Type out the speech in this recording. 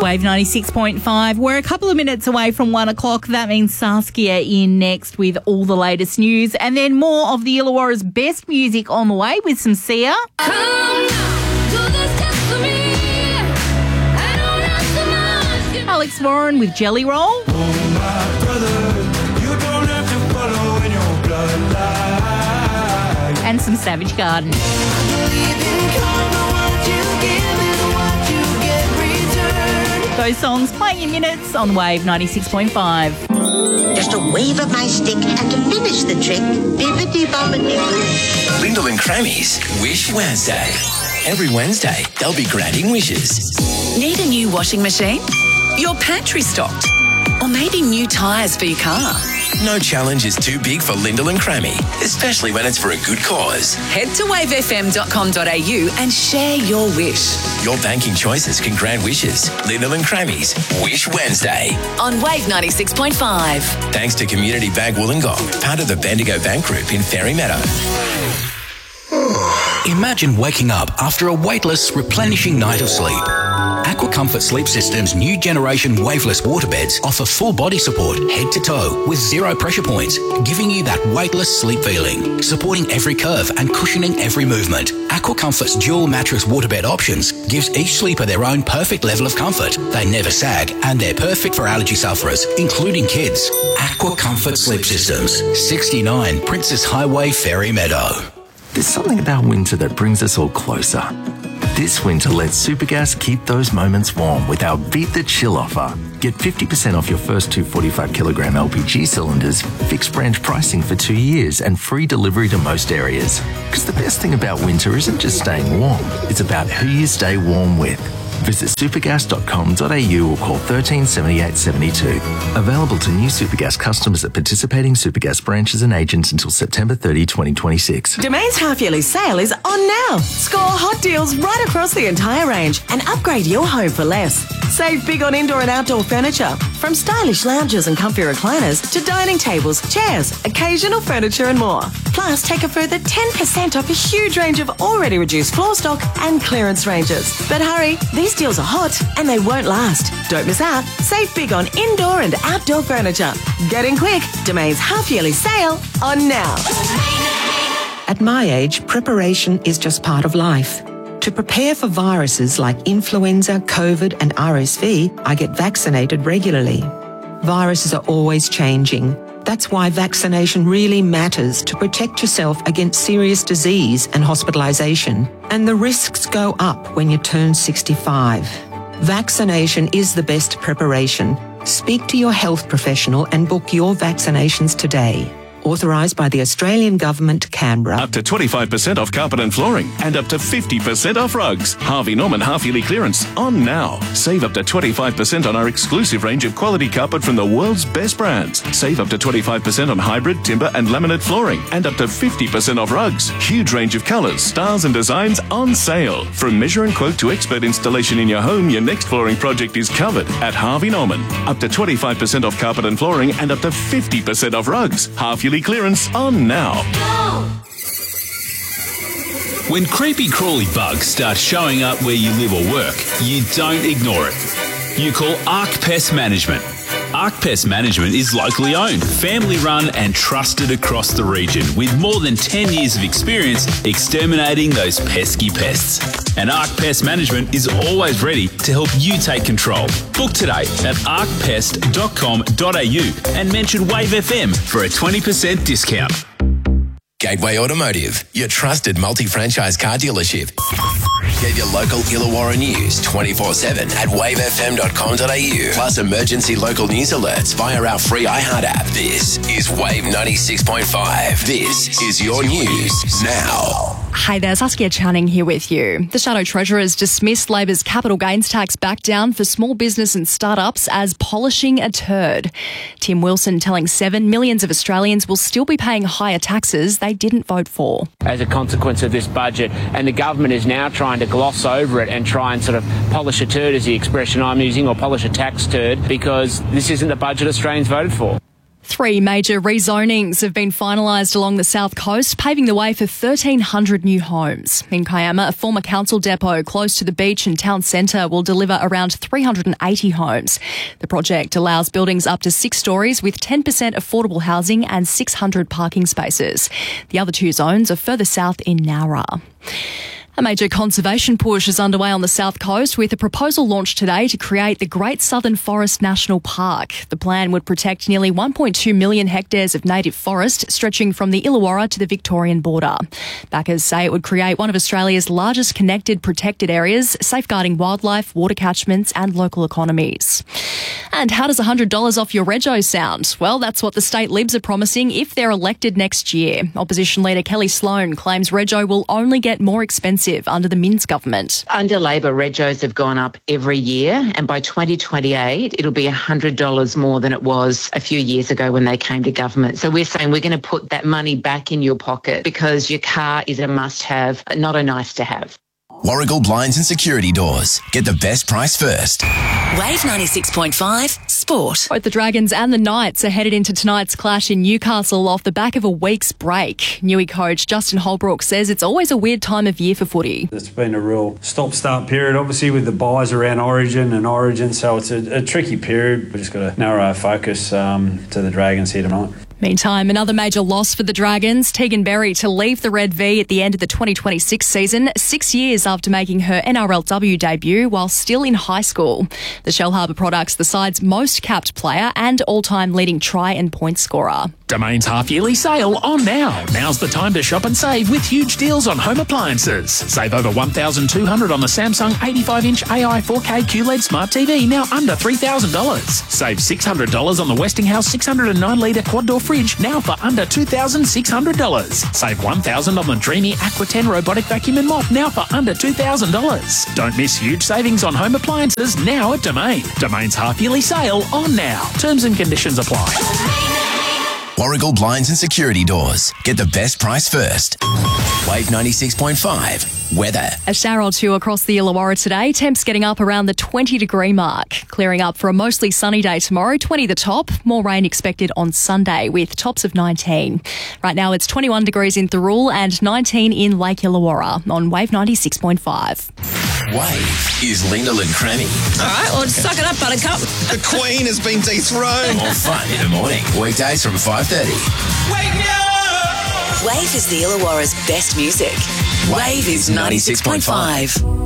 Wave 96.5. We're a couple of minutes away from 1 o'clock. That means Saskia in next with all the latest news. And then more of the Illawarra's best music on the way with some Sia. Alex Warren with Jelly Roll. Oh, my brother, you don't have to follow in your bloodline. And some Savage Garden. Those songs playing in minutes on Wave 96.5. Just a wave of my stick and to finish the trick, bibbidi-bobbidi-boo. Lyndall and Crammy's Wish Wednesday. Every Wednesday, they'll be granting wishes. Need a new washing machine? Your pantry stocked? Or maybe new tyres for your car? No challenge is too big for Lyndall and Crammy, especially when it's for a good cause. Head to wavefm.com.au and share your wish. Your banking choices can grant wishes. Lyndall and Crammy's Wish Wednesday. On Wave 96.5. Thanks to Community Bank Wollongong, part of the Bendigo Bank Group in Fairy Meadow. Imagine waking up after a weightless, replenishing night of sleep. Aqua Comfort Sleep System's new generation waveless waterbeds offer full body support head to toe with 0 pressure points, giving you that weightless sleep feeling, supporting every curve and cushioning every movement. Aqua Comfort's dual mattress waterbed options gives each sleeper their own perfect level of comfort. They never sag and they're perfect for allergy sufferers, including kids. Aqua Comfort Sleep Systems, 69 Princess Highway, Fairy Meadow. There's something about winter that brings us all closer. This winter, let Supergas keep those moments warm with our Beat the Chill offer. Get 50% off your first 2 45-kilogram LPG cylinders, fixed branch pricing for 2 years, and free delivery to most areas. Because the best thing about winter isn't just staying warm, it's about who you stay warm with. Visit supergas.com.au or call 13 78 72. Available to new Supergas customers at participating Supergas branches and agents until September 30, 2026. Domain's half-yearly sale is on now. Score hot deals right across the entire range and upgrade your home for less. Save big on indoor and outdoor furniture, from stylish lounges and comfy recliners to dining tables, chairs, occasional furniture and more. Plus, take a further 10% off a huge range of already reduced floor stock and clearance ranges. But hurry, these deals are hot and they won't last. Don't miss out. Save big on indoor and outdoor furniture. Get in quick. Domain's half-yearly sale on now. At my age, preparation is just part of life. To prepare for viruses like influenza, COVID and RSV, I get vaccinated regularly. Viruses are always changing. That's why vaccination really matters to protect yourself against serious disease and hospitalisation. And the risks go up when you turn 65. Vaccination is the best preparation. Speak to your health professional and book your vaccinations today. Authorised by the Australian Government, Canberra. Up to 25% off carpet and flooring and up to 50% off rugs. Harvey Norman half-yearly clearance on now. Save up to 25% on our exclusive range of quality carpet from the world's best brands. Save up to 25% on hybrid, timber and laminate flooring and up to 50% off rugs. Huge range of colours, styles and designs on sale. From measure and quote to expert installation in your home, your next flooring project is covered at Harvey Norman. Up to 25% off carpet and flooring and up to 50% off rugs. Half-yearly clearance on now. When creepy crawly bugs start showing up where you live or work, you don't ignore it. You call Arc Pest Management. Arc Pest Management is locally owned, family run and trusted across the region with more than 10 years of experience exterminating those pesky pests. And Arc Pest Management is always ready to help you take control. Book today at arcpest.com.au and mention Wave FM for a 20% discount. Gateway Automotive, your trusted multi-franchise car dealership. Get your local Illawarra news 24/7 at wavefm.com.au. Plus emergency local news alerts via our free iHeart app. This is Wave 96.5. This is your news now. Hi there, Saskia Channing here with you. The Shadow Treasurer has dismissed Labor's capital gains tax back down for small business and startups as polishing a turd. Tim Wilson telling 7 millions of Australians will still be paying higher taxes they didn't vote for. As a consequence of this budget, and the government is now trying to gloss over it and try and sort of polish a turd is the expression I'm using, or polish a tax turd, because this isn't the budget Australians voted for. 3 major rezonings have been finalised along the south coast, paving the way for 1,300 new homes. In Kiama, a former council depot close to the beach and town centre will deliver around 380 homes. The project allows buildings up to 6 storeys with 10% affordable housing and 600 parking spaces. The other 2 zones are further south in Nowra. A major conservation push is underway on the south coast with a proposal launched today to create the Great Southern Forest National Park. The plan would protect nearly 1.2 million hectares of native forest stretching from the Illawarra to the Victorian border. Backers say it would create one of Australia's largest connected protected areas, safeguarding wildlife, water catchments and local economies. And how does $100 off your rego sound? Well, that's what the state Libs are promising if they're elected next year. Opposition leader Kelly Sloan claims rego will only get more expensive under the Minns government. Under Labor, regos have gone up every year, and by 2028, it'll be $100 more than it was a few years ago when they came to government. So we're saying we're going to put that money back in your pocket because your car is a must-have, not a nice-to-have. Warragul Blinds and Security Doors. Get the best price first. Wave 96.5 Sport. Both the Dragons and the Knights are headed into tonight's clash in Newcastle off the back of a week's break. Newey coach Justin Holbrook says it's always a weird time of year for footy. It's been a real stop-start period, obviously, with the buys around Origin, so it's a tricky period. We've just got to narrow our focus to the Dragons here tonight. Meantime, another major loss for the Dragons. Tegan Berry to leave the Red V at the end of the 2026 season, 6 years after making her NRLW debut while still in high school. The Shellharbour product's the side's most capped player and all-time leading try and point scorer. Domain's half-yearly sale on now. Now's the time to shop and save with huge deals on home appliances. Save over $1,200 on the Samsung 85-inch AI 4K QLED Smart TV, now under $3,000. Save $600 on the Westinghouse 609-litre quad-door fridge, now for under $2,600. Save $1,000 on the Dreamy Aqua 10 robotic vacuum and mop, now for under $2,000. Don't miss huge savings on home appliances now at Domain. Domain's half-yearly sale on now. Terms and conditions apply. Warragul Blinds and Security Doors. Get the best price first. Wave 96.5. Weather. A shower or two across the Illawarra today. Temps getting up around the 20-degree mark. Clearing up for a mostly sunny day tomorrow. 20 the top. More rain expected on Sunday with tops of 19. Right now it's 21 degrees in Thirroul and 19 in Lake Illawarra on Wave 96.5. Wave is Lyndall and Crammy. All right, well, suck it up, Buttercup. The Queen has been dethroned. More fun in the morning. Weekdays from 5:30. Wake me up! Wave is the Illawarra's best music. Wave is 96.5.